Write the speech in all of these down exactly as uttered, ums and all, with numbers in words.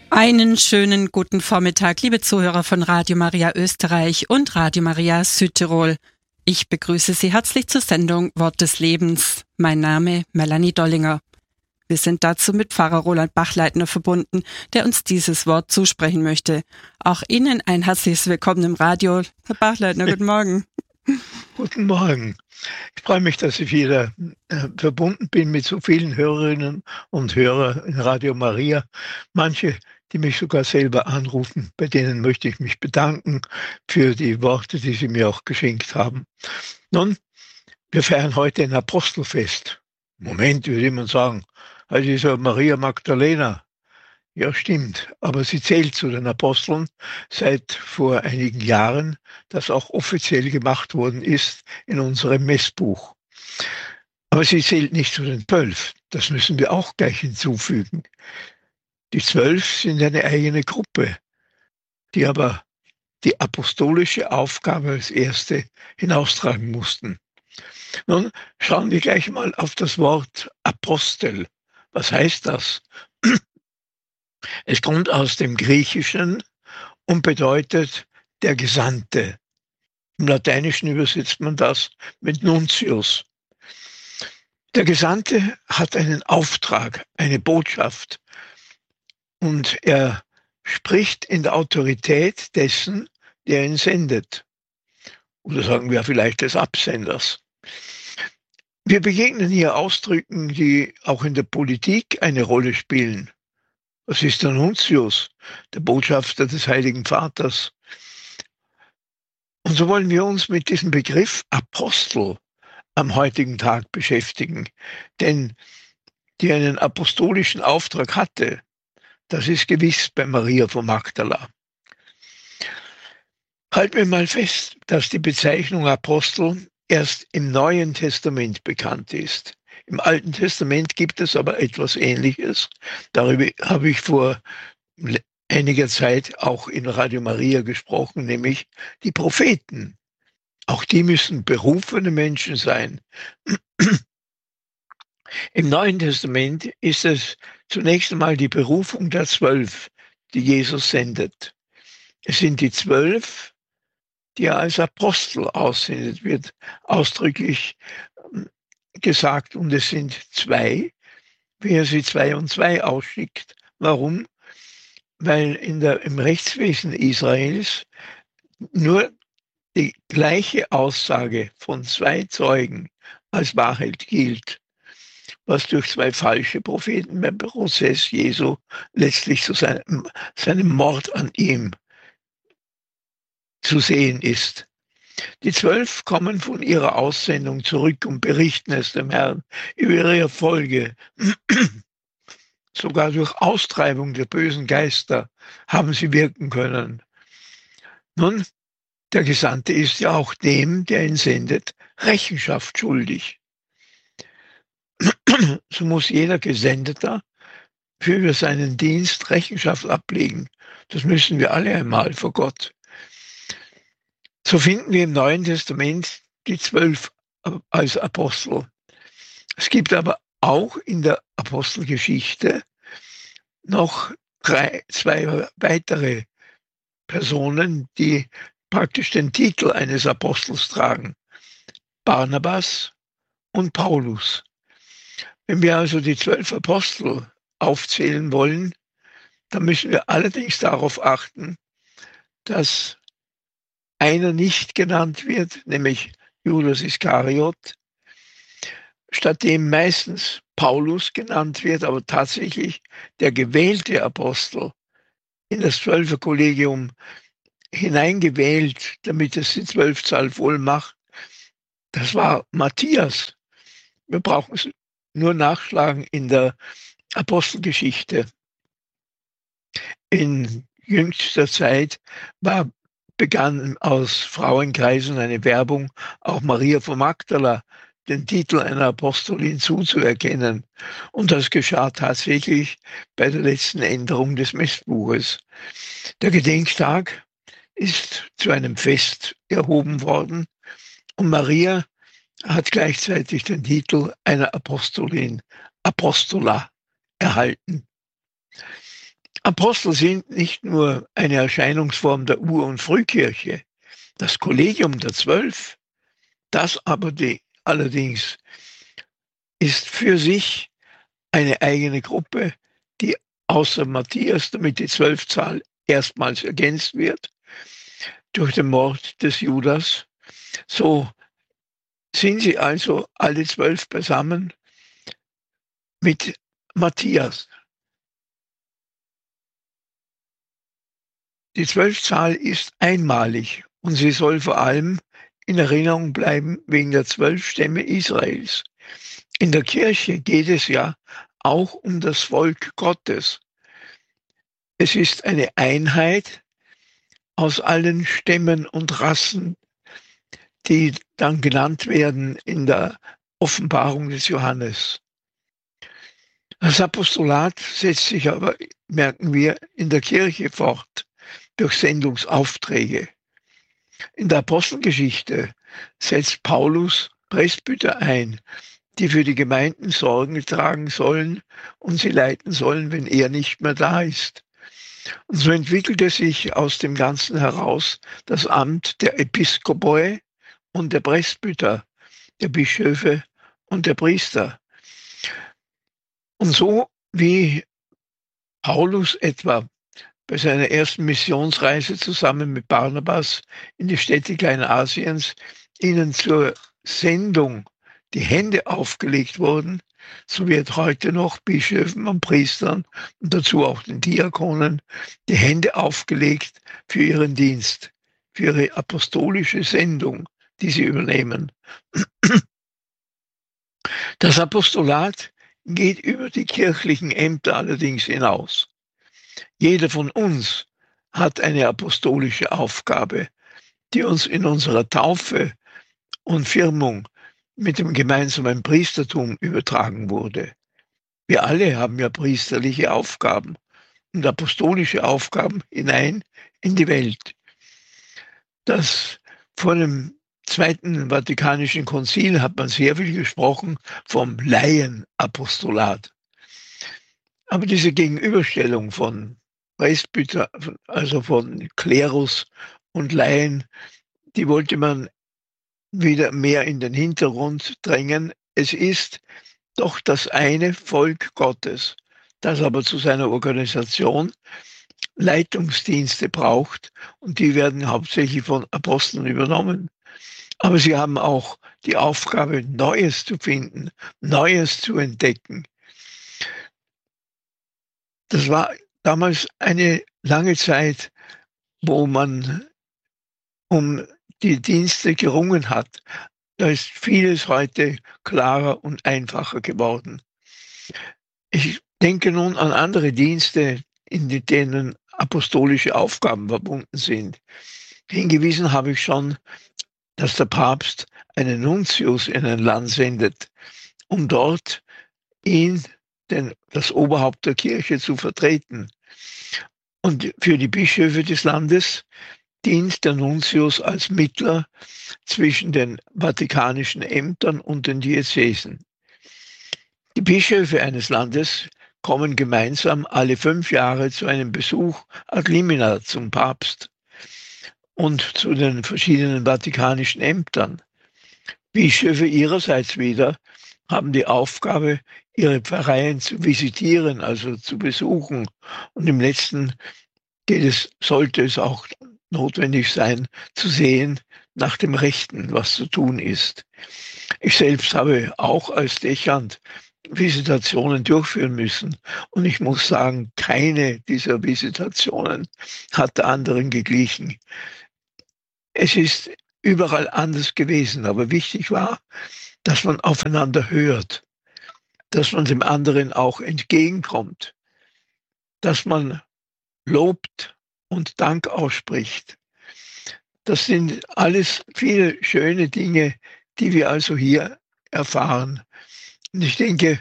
Einen schönen guten Vormittag, liebe Zuhörer von Radio Maria Österreich und Radio Maria Südtirol. Ich begrüße Sie herzlich zur Sendung Wort des Lebens. Mein Name Melanie Dollinger. Wir sind dazu mit Pfarrer Roland Bachleitner verbunden, der uns dieses Wort zusprechen möchte. Auch Ihnen ein herzliches Willkommen im Radio. Herr Bachleitner, guten Morgen. Guten Morgen. Ich freue mich, dass ich wieder äh, verbunden bin mit so vielen Hörerinnen und Hörern in Radio Maria. Manche, die mich sogar selber anrufen, bei denen möchte ich mich bedanken für die Worte, die sie mir auch geschenkt haben. Nun, wir feiern heute ein Apostelfest. Moment, würde jemand sagen, also ist ja Maria Magdalena. Ja, stimmt, aber sie zählt zu den Aposteln seit vor einigen Jahren, das auch offiziell gemacht worden ist in unserem Messbuch. Aber sie zählt nicht zu den Zwölf, das müssen wir auch gleich hinzufügen. Die Zwölf sind eine eigene Gruppe, die aber die apostolische Aufgabe als erste hinaustragen mussten. Nun schauen wir gleich mal auf das Wort Apostel. Was heißt das? Es kommt aus dem Griechischen und bedeutet der Gesandte. Im Lateinischen übersetzt man das mit Nuntius. Der Gesandte hat einen Auftrag, eine Botschaft. Und er spricht in der Autorität dessen, der ihn sendet. Oder sagen wir vielleicht des Absenders. Wir begegnen hier Ausdrücken, die auch in der Politik eine Rolle spielen. Das ist der Nuntius, der Botschafter des Heiligen Vaters. Und so wollen wir uns mit diesem Begriff Apostel am heutigen Tag beschäftigen. Denn die einen apostolischen Auftrag hatte, das ist gewiss bei Maria von Magdala. Halten wir mal fest, dass die Bezeichnung Apostel erst im Neuen Testament bekannt ist. Im Alten Testament gibt es aber etwas Ähnliches. Darüber habe ich vor einiger Zeit auch in Radio Maria gesprochen, nämlich die Propheten. Auch die müssen berufene Menschen sein. Im Neuen Testament ist es zunächst einmal die Berufung der Zwölf, die Jesus sendet. Es sind die Zwölf, die er als Apostel aussendet, wird ausdrücklich gesagt, und es sind zwei, wie er sie zwei und zwei ausschickt. Warum? Weil in der, im Rechtswesen Israels nur die gleiche Aussage von zwei Zeugen als Wahrheit gilt, was durch zwei falsche Propheten beim Prozess Jesu letztlich zu seinem, seinem Mord an ihm zu sehen ist. Die Zwölf kommen von ihrer Aussendung zurück und berichten es dem Herrn über ihre Erfolge. Sogar durch Austreibung der bösen Geister haben sie wirken können. Nun, der Gesandte ist ja auch dem, der ihn sendet, Rechenschaft schuldig. So muss jeder Gesendeter für seinen Dienst Rechenschaft ablegen. Das müssen wir alle einmal vor Gott. So finden wir im Neuen Testament die Zwölf als Apostel. Es gibt aber auch in der Apostelgeschichte noch drei, zwei weitere Personen, die praktisch den Titel eines Apostels tragen. Barnabas und Paulus. Wenn wir also die zwölf Apostel aufzählen wollen, dann müssen wir allerdings darauf achten, dass einer nicht genannt wird, nämlich Judas Iskariot, stattdem meistens Paulus genannt wird, aber tatsächlich der gewählte Apostel in das Zwölferkollegium hineingewählt, damit es die Zwölfzahl voll macht, das war Matthias. Wir brauchen es nur nachschlagen in der Apostelgeschichte. In jüngster Zeit war begann aus Frauenkreisen eine Werbung, auch Maria von Magdala den Titel einer Apostolin zuzuerkennen. Und das geschah tatsächlich bei der letzten Änderung des Messbuches. Der Gedenktag ist zu einem Fest erhoben worden und Maria hat gleichzeitig den Titel einer Apostolin, Apostola, erhalten. Apostel sind nicht nur eine Erscheinungsform der Ur- und Frühkirche, das Kollegium der Zwölf, das aber die, allerdings ist für sich eine eigene Gruppe, die außer Matthias, damit die Zwölfzahl erstmals ergänzt wird, durch den Mord des Judas. So sind sie also alle zwölf beisammen mit Matthias. Die Zwölfzahl ist einmalig und sie soll vor allem in Erinnerung bleiben wegen der zwölf Stämme Israels. In der Kirche geht es ja auch um das Volk Gottes. Es ist eine Einheit aus allen Stämmen und Rassen, die dann genannt werden in der Offenbarung des Johannes. Das Apostolat setzt sich aber, merken wir, in der Kirche fort durch Sendungsaufträge. In der Apostelgeschichte setzt Paulus Presbyter ein, die für die Gemeinden Sorgen tragen sollen und sie leiten sollen, wenn er nicht mehr da ist. Und so entwickelte sich aus dem Ganzen heraus das Amt der Episkopoi und der Presbyter, der Bischöfe und der Priester. Und so wie Paulus etwa bei seiner ersten Missionsreise zusammen mit Barnabas in die Städte Kleinasiens ihnen zur Sendung die Hände aufgelegt wurden, so wird heute noch Bischöfen und Priestern und dazu auch den Diakonen die Hände aufgelegt für ihren Dienst, für ihre apostolische Sendung, die sie übernehmen. Das Apostolat geht über die kirchlichen Ämter allerdings hinaus. Jeder von uns hat eine apostolische Aufgabe, die uns in unserer Taufe und Firmung mit dem gemeinsamen Priestertum übertragen wurde. Wir alle haben ja priesterliche Aufgaben und apostolische Aufgaben hinein in die Welt. Das vor dem Zweiten Vatikanischen Konzil hat man sehr viel gesprochen vom Laienapostolat. Aber diese Gegenüberstellung von Presbyter, also von Klerus und Laien, die wollte man wieder mehr in den Hintergrund drängen. Es ist doch das eine Volk Gottes, das aber zu seiner Organisation Leitungsdienste braucht und die werden hauptsächlich von Aposteln übernommen. Aber sie haben auch die Aufgabe, Neues zu finden, Neues zu entdecken. Das war damals eine lange Zeit, wo man um die Dienste gerungen hat. Da ist vieles heute klarer und einfacher geworden. Ich denke nun an andere Dienste, in denen apostolische Aufgaben verbunden sind. Hingewiesen habe ich schon, dass der Papst einen Nuntius in ein Land sendet, um dort ihn, den, das Oberhaupt der Kirche, zu vertreten. Und für die Bischöfe des Landes dient der Nuntius als Mittler zwischen den vatikanischen Ämtern und den Diözesen. Die Bischöfe eines Landes kommen gemeinsam alle fünf Jahre zu einem Besuch ad limina zum Papst und zu den verschiedenen vatikanischen Ämtern. Bischöfe ihrerseits wieder haben die Aufgabe, ihre Pfarreien zu visitieren, also zu besuchen. Und im letzten geht es, sollte es auch notwendig sein, zu sehen nach dem Rechten, was zu tun ist. Ich selbst habe auch als Dechant Visitationen durchführen müssen. Und ich muss sagen, keine dieser Visitationen hat der anderen geglichen. Es ist überall anders gewesen, aber wichtig war, dass man aufeinander hört, dass man dem anderen auch entgegenkommt, dass man lobt und Dank ausspricht. Das sind alles viele schöne Dinge, die wir also hier erfahren. Und ich denke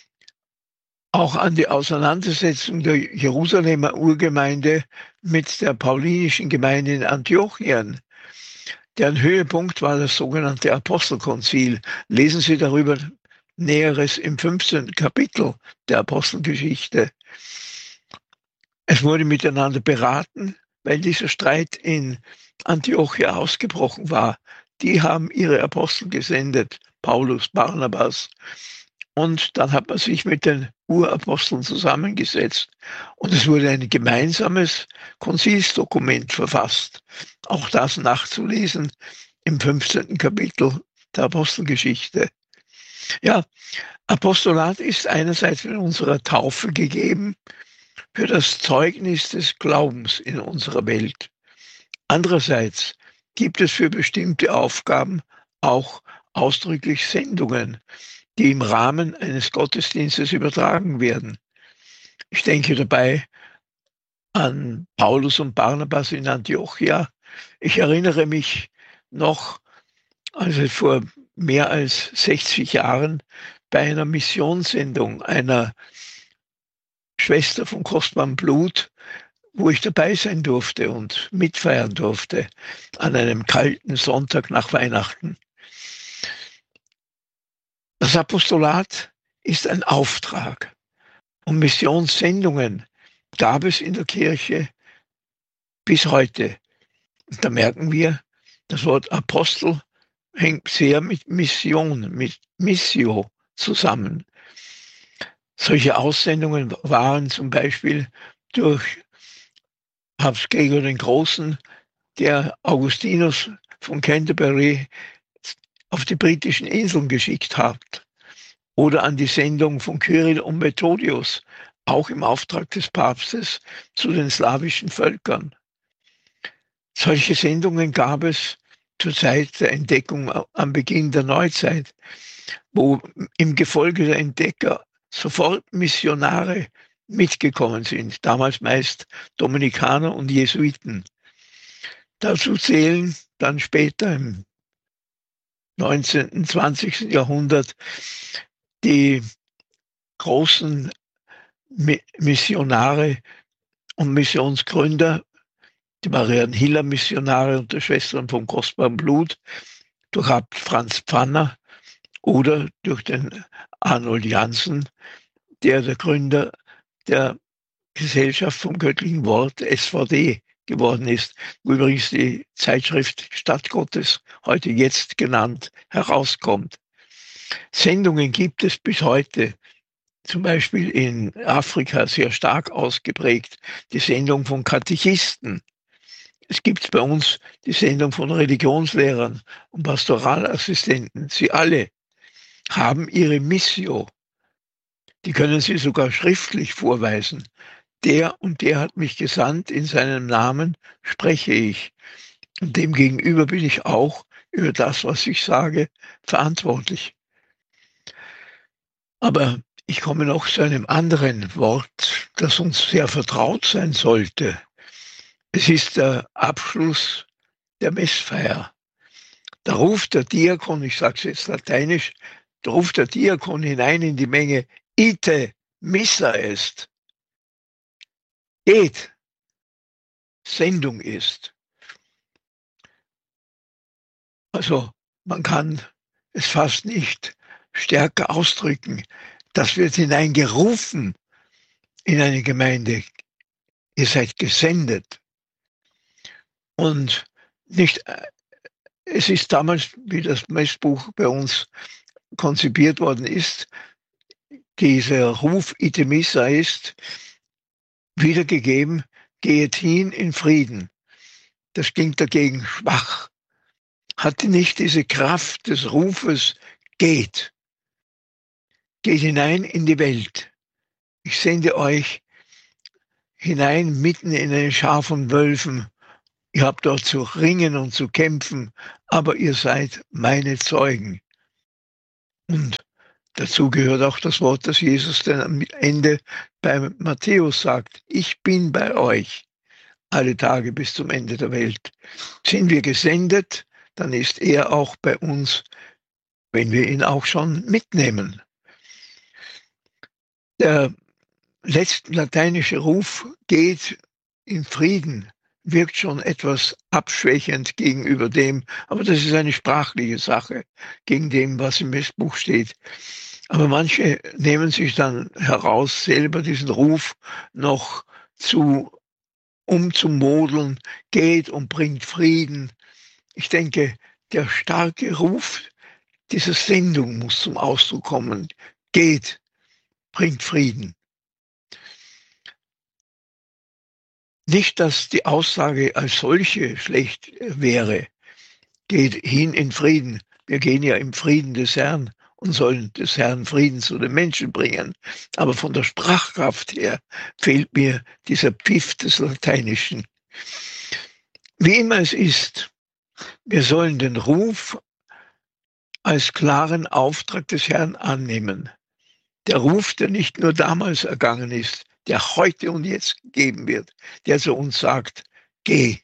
auch an die Auseinandersetzung der Jerusalemer Urgemeinde mit der paulinischen Gemeinde in Antiochien. Deren Höhepunkt war das sogenannte Apostelkonzil. Lesen Sie darüber Näheres im fünfzehnten Kapitel der Apostelgeschichte. Es Es wurde miteinander beraten, weil dieser Streit in Antiochia ausgebrochen war. Die haben ihre Apostel gesendet, Paulus, Barnabas. Und dann hat man sich mit den Uraposteln zusammengesetzt und es wurde ein gemeinsames Konzilsdokument verfasst. Auch das nachzulesen im fünfzehnten Kapitel der Apostelgeschichte. Ja, Apostolat ist einerseits in unserer Taufe gegeben für das Zeugnis des Glaubens in unserer Welt. Andererseits gibt es für bestimmte Aufgaben auch ausdrücklich Sendungen, die im Rahmen eines Gottesdienstes übertragen werden. Ich denke dabei an Paulus und Barnabas in Antiochia. Ich erinnere mich noch, also vor mehr als sechzig Jahren, bei einer Missionssendung einer Schwester von kostbarem Blut, wo ich dabei sein durfte und mitfeiern durfte, an einem kalten Sonntag nach Weihnachten. Das Apostolat ist ein Auftrag und Missionssendungen gab es in der Kirche bis heute. Und da merken wir, das Wort Apostel hängt sehr mit Mission, mit Missio zusammen. Solche Aussendungen waren zum Beispiel durch Papst Gregor den Großen, der Augustinus von Canterbury auf die britischen Inseln geschickt hat, oder an die Sendung von Kyrill und Methodius, auch im Auftrag des Papstes, zu den slawischen Völkern. Solche Sendungen gab es zur Zeit der Entdeckung am Beginn der Neuzeit, wo im Gefolge der Entdecker sofort Missionare mitgekommen sind, damals meist Dominikaner und Jesuiten. Dazu zählen dann später im neunzehnten, zwanzigsten Jahrhundert die großen Missionare und Missionsgründer, die Marienhiller-Missionare und die Schwestern vom kostbaren Blut, durch Abt Franz Pfanner oder durch den Arnold Janssen, der der Gründer der Gesellschaft vom göttlichen Wort, S V D, geworden ist, wo übrigens die Zeitschrift Stadt Gottes, heute Jetzt genannt, herauskommt. Sendungen gibt es bis heute, zum Beispiel in Afrika sehr stark ausgeprägt, die Sendung von Katechisten. Es gibt bei uns die Sendung von Religionslehrern und Pastoralassistenten. Sie alle haben ihre Missio. Die können Sie sogar schriftlich vorweisen. Der und der hat mich gesandt, in seinem Namen spreche ich. Und demgegenüber bin ich auch über das, was ich sage, verantwortlich. Aber ich komme noch zu einem anderen Wort, das uns sehr vertraut sein sollte. Es ist der Abschluss der Messfeier. Da ruft der Diakon, ich sage es jetzt lateinisch, da ruft der Diakon hinein in die Menge, ite missa est. Geht, Sendung ist. Also man kann es fast nicht stärker ausdrücken. Das wird hineingerufen in eine Gemeinde. Ihr seid gesendet. Und nicht, es ist damals, wie das Messbuch bei uns konzipiert worden ist, dieser Ruf ite missa ist wiedergegeben, geht hin in Frieden. Das klingt dagegen schwach. Hatte nicht diese Kraft des Rufes, geht. Geht hinein in die Welt. Ich sende euch hinein mitten in eine Schar von Wölfen. Ihr habt dort zu ringen und zu kämpfen, aber ihr seid meine Zeugen. Und dazu gehört auch das Wort, das Jesus dann am Ende bei Matthäus sagt. Ich bin bei euch alle Tage bis zum Ende der Welt. Sind wir gesendet, dann ist er auch bei uns, wenn wir ihn auch schon mitnehmen. Der letzte lateinische Ruf geht in Frieden, wirkt schon etwas abschwächend gegenüber dem, aber das ist eine sprachliche Sache, gegen dem, was im Messbuch steht. Aber manche nehmen sich dann heraus, selber diesen Ruf noch zu umzumodeln, geht und bringt Frieden. Ich denke, der starke Ruf dieser Sendung muss zum Ausdruck kommen. Geht, bringt Frieden. Nicht, dass die Aussage als solche schlecht wäre. Geht hin in Frieden. Wir gehen ja im Frieden des Herrn und sollen des Herrn Frieden zu den Menschen bringen. Aber von der Sprachkraft her fehlt mir dieser Pfiff des Lateinischen. Wie immer es ist, wir sollen den Ruf als klaren Auftrag des Herrn annehmen. Der Ruf, der nicht nur damals ergangen ist, der heute und jetzt gegeben wird, der zu uns sagt, geh.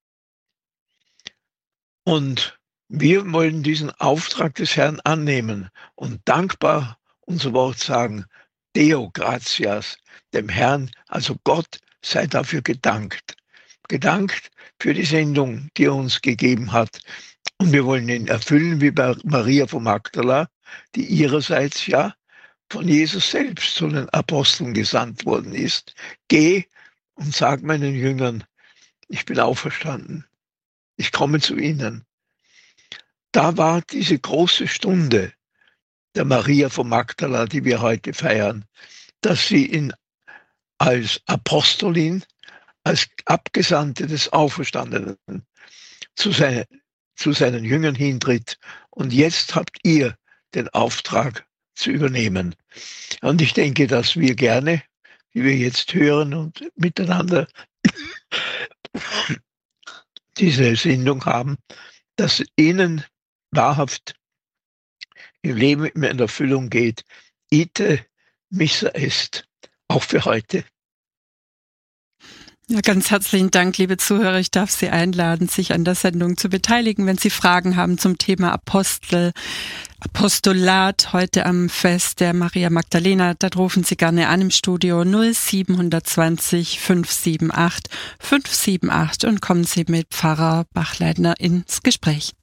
Und wir wollen diesen Auftrag des Herrn annehmen und dankbar unser Wort sagen, Deo gratias, dem Herrn, also Gott, sei dafür gedankt. Gedankt für die Sendung, die er uns gegeben hat. Und wir wollen ihn erfüllen wie bei Maria von Magdala, die ihrerseits ja von Jesus selbst zu den Aposteln gesandt worden ist. Geh und sag meinen Jüngern, ich bin auferstanden. Ich komme zu ihnen. Da war diese große Stunde der Maria von Magdala, die wir heute feiern, dass sie in, als Apostolin, als Abgesandte des Auferstandenen zu, seine, zu seinen Jüngern hintritt. Und jetzt habt ihr den Auftrag zu übernehmen. Und ich denke, dass wir gerne, wie wir jetzt hören und miteinander diese Sendung haben, dass ihnen wahrhaft im Leben immer in Erfüllung geht. Ite missa est, auch für heute. Ja, ganz herzlichen Dank, liebe Zuhörer. Ich darf Sie einladen, sich an der Sendung zu beteiligen, wenn Sie Fragen haben zum Thema Apostel, Apostolat heute am Fest der Maria Magdalena. Da rufen Sie gerne an im Studio null sieben zwei null fünf sieben acht fünf sieben acht und kommen Sie mit Pfarrer Bachleitner ins Gespräch.